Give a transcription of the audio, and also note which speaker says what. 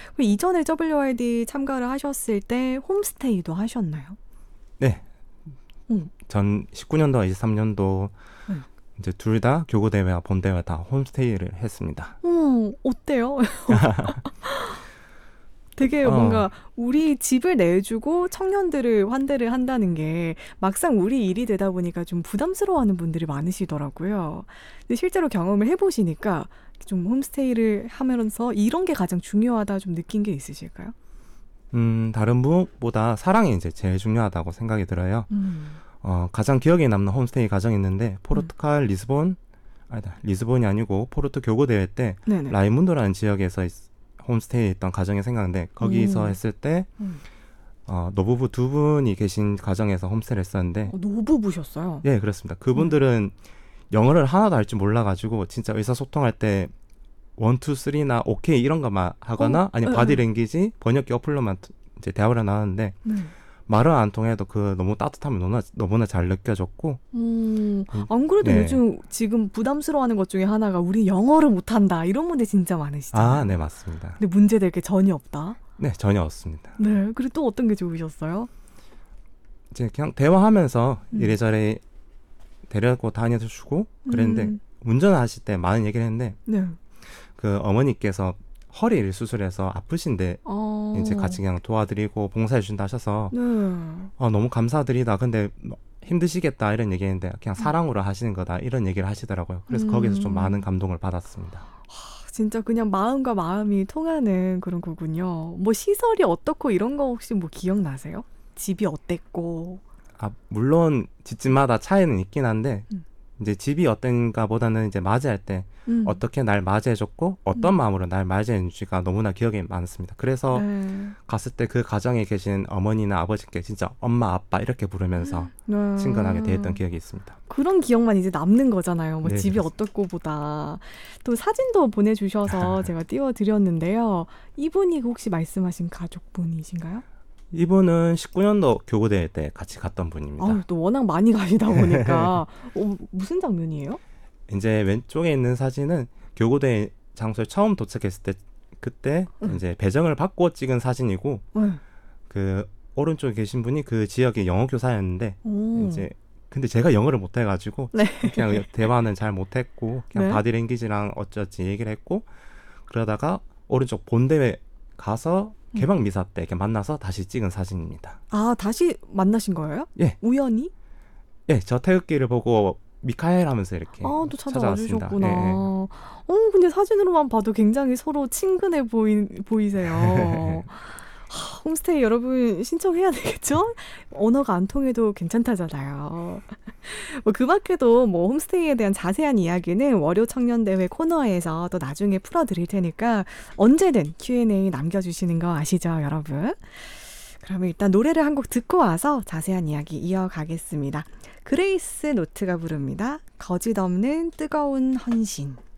Speaker 1: 그럼 이전에 WRD 참가를 하셨을 때 홈스테이도 하셨나요?
Speaker 2: 네.
Speaker 1: 음.
Speaker 2: 전 19년도와 23년도 이제 둘 다 교구대회와 본대회 다 홈스테이를 했습니다.
Speaker 1: 어때요? 되게
Speaker 2: 어,
Speaker 1: 뭔가 우리 집을 내주고 청년들을 환대를 한다는 게 막상 우리 일이 되다 보니까 좀 부담스러워하는 분들이 많으시더라고요. 근데 실제로 경험을 해보시니까 좀 홈스테이를 하면서 이런 게 가장 중요하다 좀 느낀 게 있으실까요?
Speaker 2: 다른 무엇보다 사랑이 이제 제일 중요하다고 생각이 들어요.
Speaker 1: 음.
Speaker 2: 가장 기억에 남는 홈스테이 가정이 있는데 포르투갈 리스본이 아니고 포르투 교구대회 때
Speaker 1: 네네.
Speaker 2: 라이문도라는 지역에서 홈스테이에 있던 가정이 생각나는데 거기서 했을 때 노부부 두 분이 계신 가정에서 홈스테이를 했었는데
Speaker 1: 노부부셨어요?
Speaker 2: 예, 그렇습니다. 그분들은 영어를 하나도 할 줄 몰라가지고 진짜 의사소통할 때 원투 쓰리나 오케이 이런 것만 하거나 아니면 바디랭귀지 번역기 어플로만 이제 대화를 나눴는데
Speaker 1: 네.
Speaker 2: 말은 안 통해도 그 너무 따뜻함이 너무나 잘 느껴졌고
Speaker 1: 안 그래도
Speaker 2: 네.
Speaker 1: 요즘 지금 부담스러워하는 것 중에 하나가 우리 영어를 못한다 이런 분들 진짜 많으시잖아요.
Speaker 2: 네, 맞습니다.
Speaker 1: 근데 문제될 게 전혀 없다.
Speaker 2: 네, 전혀 없습니다.
Speaker 1: 네. 그리고 또 어떤 게 좋으셨어요?
Speaker 2: 이제 그냥 대화하면서 이래저래 데려고 다녀주고 그랬는데 운전하실 때 많은 얘기를 했는데
Speaker 1: 네.
Speaker 2: 그 어머니께서 허리를 수술해서 아프신데 이제 같이 그냥 도와드리고 봉사해 준다 하셔서
Speaker 1: 네.
Speaker 2: 너무 감사드리다. 근데 힘드시겠다 이런 얘기했는데 그냥 사랑으로 하시는 거다 이런 얘기를 하시더라고요. 그래서 거기서 좀 많은 감동을 받았습니다.
Speaker 1: 진짜 그냥 마음과 마음이 통하는 그런 거군요. 뭐 시설이 어떻고 이런 거 혹시 뭐 기억나세요? 집이 어땠고.
Speaker 2: 물론 집집마다 차이는 있긴 한데 이제 집이 어떤가 보다는 이제 맞이할 때 어떻게 날 맞이해줬고 어떤 마음으로 날 맞이해주지가 너무나 기억에 많습니다. 그래서 갔을 때 그 가정에 계신 어머니나 아버지께 진짜 엄마 아빠 이렇게 부르면서 친근하게 대했던 기억이 있습니다.
Speaker 1: 그런 기억만 이제 남는 거잖아요. 뭐
Speaker 2: 네,
Speaker 1: 집이
Speaker 2: 그렇습니다.
Speaker 1: 어떻고 보다. 또 사진도 보내주셔서 제가 띄워드렸는데요. 이분이 혹시 말씀하신 가족분이신가요?
Speaker 2: 이분은 19년도 교구대회 때 같이 갔던 분입니다.
Speaker 1: 또 워낙 많이 가시다 보니까 무슨 장면이에요?
Speaker 2: 이제 왼쪽에 있는 사진은 교구대회 장소에 처음 도착했을 때 그때 이제 배정을 받고 찍은 사진이고 그 오른쪽에 계신 분이 그 지역의 영어 교사였는데 이제 근데 제가 영어를 못해가지고 그냥 대화는 잘 못했고 그냥 바디랭귀지랑 어쩌지 얘기를 했고 그러다가 오른쪽 본대회 가서 개막 미사 때 이렇게 만나서 다시 찍은 사진입니다.
Speaker 1: 다시 만나신 거예요?
Speaker 2: 예.
Speaker 1: 우연히?
Speaker 2: 예, 저 태극기를 보고 미카엘 하면서 이렇게
Speaker 1: 또
Speaker 2: 찾아왔습니다.
Speaker 1: 찾아와주셨구나.
Speaker 2: 예.
Speaker 1: 근데 사진으로만 봐도 굉장히 서로 친근해 보이세요. 홈스테이 여러분 신청해야 되겠죠? 언어가 안 통해도 괜찮다잖아요. 그 밖에도 홈스테이에 대한 자세한 이야기는 월요 청년대회 코너에서 또 나중에 풀어드릴 테니까 언제든 Q&A 남겨주시는 거 아시죠, 여러분? 그러면 일단 노래를 한 곡 듣고 와서 자세한 이야기 이어가겠습니다. 그레이스 노트가 부릅니다. 거짓 없는 뜨거운 헌신.